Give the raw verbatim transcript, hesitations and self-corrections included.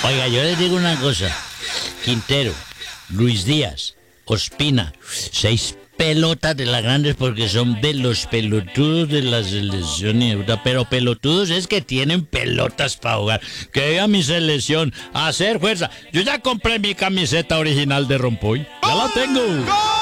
Oiga, yo les digo una cosa. Quintero, Luis Díaz, Ospina, seis pelotas de las grandes porque son de los pelotudos de la selección. y- Pero pelotudos es que tienen pelotas para jugar. Que diga mi selección, a hacer fuerza. Yo ya compré mi camiseta original de Rompoy. Ya la tengo.